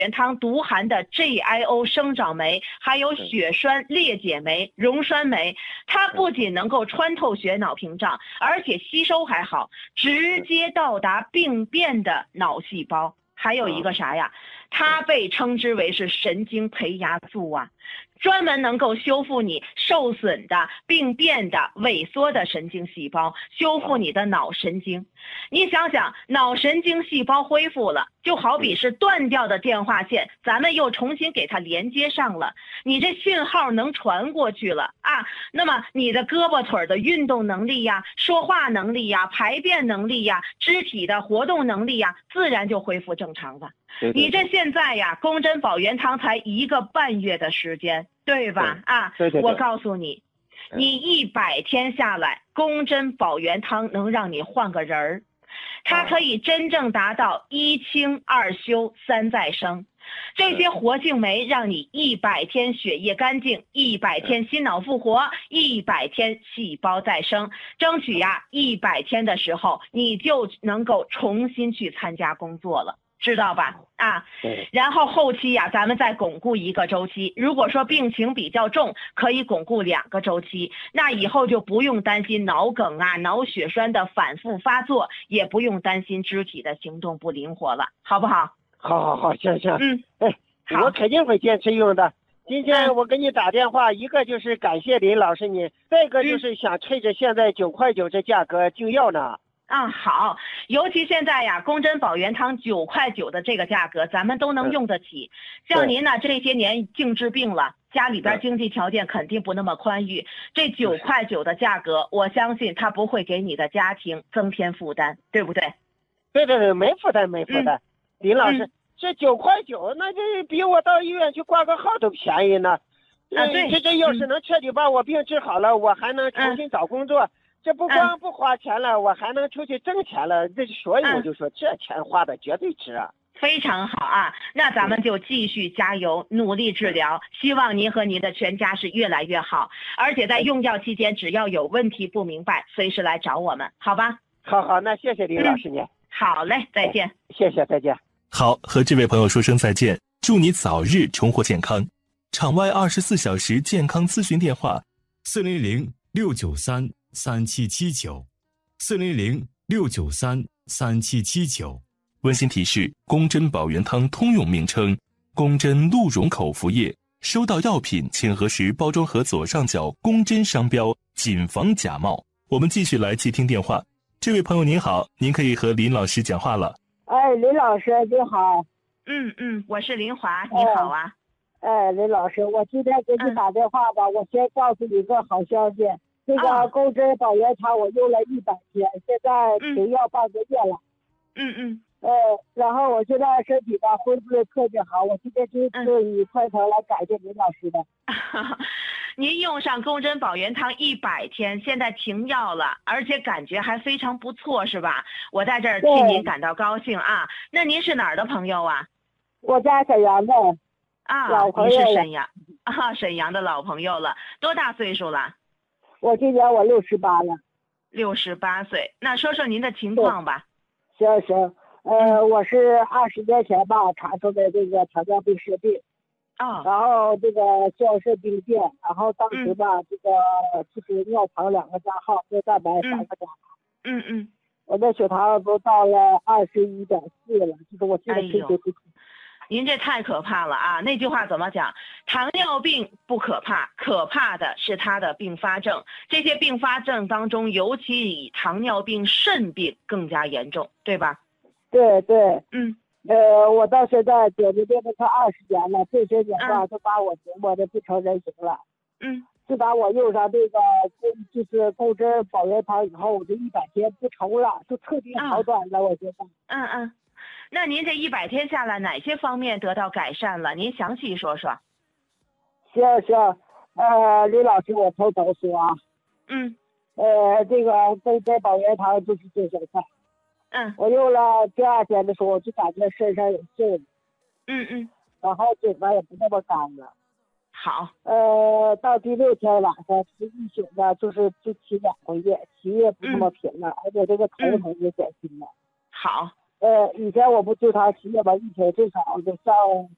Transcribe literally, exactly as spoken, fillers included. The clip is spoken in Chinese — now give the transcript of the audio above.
元汤独含的 G I O 生长酶，还有血栓裂解酶、溶栓酶，它不仅能够穿透血脑屏障，而且吸收还好，直接到达病变的脑细胞。还有一个啥呀？它被称之为是神经培芽素啊，专门能够修复你受损的、病变的、萎缩的神经细胞，修复你的脑神经。你想想，脑神经细胞恢复了，就好比是断掉的电话线，咱们又重新给它连接上了，你这信号能传过去了啊。那么你的胳膊腿的运动能力呀、说话能力呀、排便能力呀、肢体的活动能力呀，自然就恢复正常了。 对对对， 你这现在呀，宫针保元汤才一个半月的时间，对吧？ 对啊， 对对对我告诉你，你一百天下来，宫针保元汤能让你换个人儿，它可以真正达到一清二修三再生。这些活性酶让你一百天血液干净，一百天心脑复活，一百天细胞再生，争取呀一百天的时候你就能够重新去参加工作了。知道吧？啊，然后后期呀，咱们再巩固一个周期。如果说病情比较重，可以巩固两个周期。那以后就不用担心脑梗啊、脑血栓的反复发作，也不用担心肢体的行动不灵活了，好不好？ 好好好，行行， 嗯， 哎，我肯定会坚持用的。今天我给你打电话，一个就是感谢林老师你，再一个就是想趁着现在九块九这价格就要呢。 啊，好，尤其现在呀，宫针保元汤九块九的这个价格，咱们都能用得起。像您呢，这些年净治病了，家里边经济条件肯定不那么宽裕，这九块九的价格，我相信它不会给你的家庭增添负担，对不对？ 对对对，没负担没负担。 嗯、 林老师， 嗯、 这九块九，那这比我到医院去挂个号都便宜呢。 啊，对， 这这要是能彻底把我病治好了，我还能重新找工作。嗯这不光不花钱了，嗯、我还能出去挣钱了。这所以我就说，这钱花的绝对值啊！ 非常好啊，那咱们就继续加油，努力治疗。希望您和您的全家是越来越好。而且在用药期间，只要有问题不明白，随时来找我们，好吧？ 好好，那谢谢林老师您。 嗯、好嘞，再见。 谢谢，再见。 好，和这位朋友说声再见，祝你早日重获健康。场外二十四小时健康咨询电话： 四零零六九三。三七七九，四零零六九三三七七九。 温馨提示：宫针保元汤通用名称，宫针鹿茸口服液。收到药品请核实包装盒左上角宫针商标，谨防假冒。我们继续来接听电话。这位朋友您好，您可以和林老师讲话了。 哎，林老师你好。 嗯嗯，我是林华，你好啊。 哎，林老师，我今天给你打电话吧，嗯、我先告诉你一个好消息。这个宫针保元汤我用了一百天，现在停药半个月了。 嗯嗯。 呃，然后我现在身体吧恢复的特别好，我今天就是以快腾来感谢林老师的。 您用上宫针保元汤一百天，现在停药了，而且感觉还非常不错，是吧？我在这儿替您感到高兴啊。那您是哪儿的朋友啊？ 我家沈阳的。 啊， 老朋友您是沈阳啊，沈阳的老朋友了，多大岁数了？ 我今年我六十八了， 六十八岁。那说说您的情况吧。 行行，呃，嗯、我是二十年前吧查出的这个糖尿病肾病， 哦， 然后这个酵肾病变，然后当时吧、嗯、这个就是尿糖两个加号，血蛋白三个加号， 嗯嗯， 我的血糖都到了二十一点四了，就是我现在身体不行。 您这太可怕了啊！那句话怎么讲？糖尿病不可怕，可怕的是它的并发症。这些并发症当中，尤其以糖尿病肾病更加严重，对吧？ 对对， 嗯， 呃，我到现在姐姐这个快二十年了，这些年吧、嗯、都把我折磨的不成人形了。 嗯， 自打我用上这个就是宫针保元汤以后，我这一百天不愁了，就彻底好转了。嗯、我觉得。 嗯嗯。那您这一百天下来，哪些方面得到改善了？您详细说说。 行行，呃，李老师，我从头说啊。 嗯。 呃，这个宫针保元汤就是精神菜。 嗯。 我用了第二天的时候，我就感觉身上有劲了。 嗯嗯。 然后嘴巴也不那么干了。 好。 呃，到第六天晚上吃一宿呢，就是就起两回夜，起夜不那么频了，嗯、而且这个头疼也减轻了。 好。 呃，以前我不经常起夜吧，一天最少得上